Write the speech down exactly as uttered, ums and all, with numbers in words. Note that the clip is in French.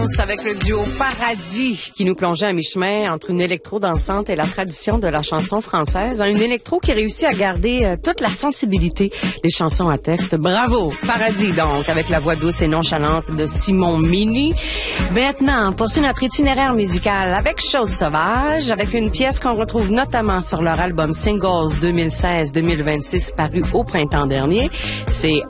France avec le duo Paradis qui nous plongeait à mi-chemin entre une électro dansante et la tradition de la chanson française. Une électro qui réussit à garder euh, toute la sensibilité des chansons à texte. Bravo! Paradis donc, avec la voix douce et nonchalante de Simon Mini. Maintenant, on poursuit notre itinéraire musical avec Chose sauvage, avec une pièce qu'on retrouve notamment sur leur album Singles deux mille seize deux mille vingt-six paru au printemps dernier. C'est